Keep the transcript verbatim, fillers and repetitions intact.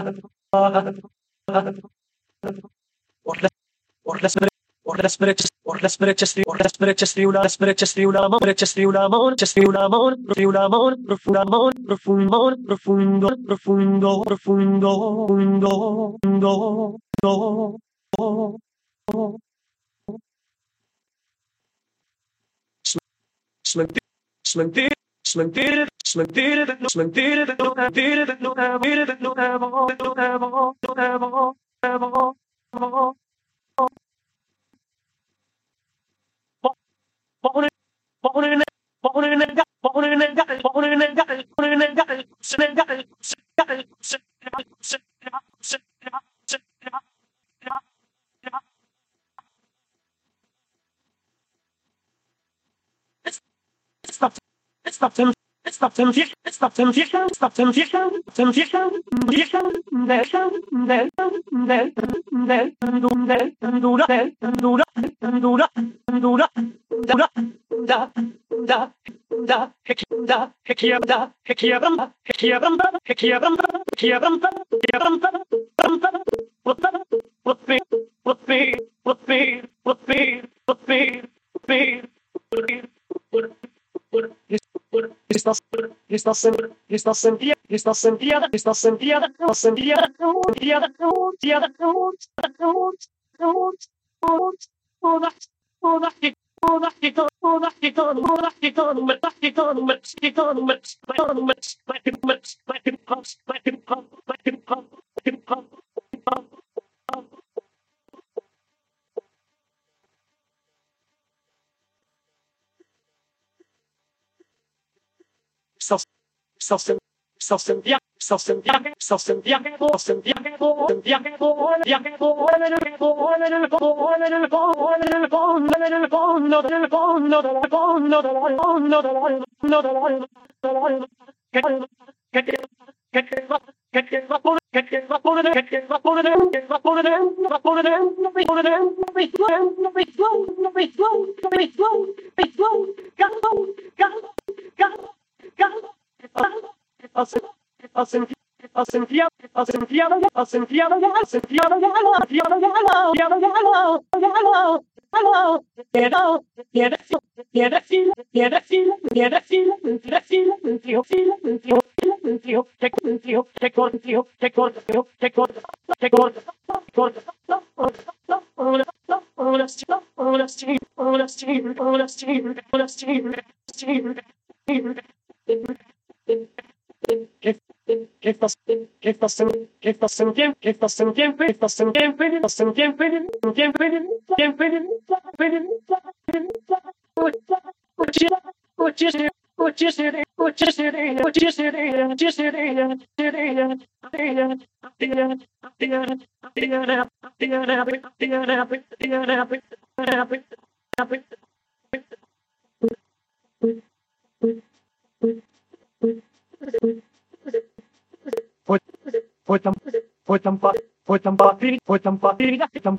Or las or las brechas or las brechas or las brechas de una las brechas de una amor brechas de un amor brechas de un amor de un amor profundo amor profundo profundo profundo profundo profundo profundo Smentir, smentir, smentir, smentir, no smentir, no smentir, no smentir, no no no no no Pone, pone, pone en el gal, pone en el gal, pone en el gal, pone en el gal, se en el gal, se gal, se gal, se gal, se gal, se gal, Stop, stop him, stop him, stop him, stop him, him, dura, dura, dura, dura, dura, da, da, da, da, hekiabda, hekiabamba, hekiabamba, hekiabamba, hekiabamba, hekiabamba, bamba, whoopee, whoopee, whoopee, whoopee, whoopee, whoopee, whoopee, whoopee, Estás, estás, en, estás sentida, estás sentida, estás sentida, estás sentida, sentida, sentida, Estás, estás en, estás en viaje, estás en viaje, estás en viaje, estás en viaje, en viaje, viaje, en el fondo, en el fondo, en el fondo, en el fondo, en el fondo, en el fondo, del fondo, del fondo, del fondo, del fondo, que que que que va que que va por que que va por que que va por que va por va por no me por no me no me no me no me no me no ¿Qué qué estás qué estás en qué estás en tiempo qué estás en tiempo estás en tiempo estás en tiempo en tiempo tiempo Fue, fue tan, fue tan, fa- fue tan fácil, fue tan fácil, tan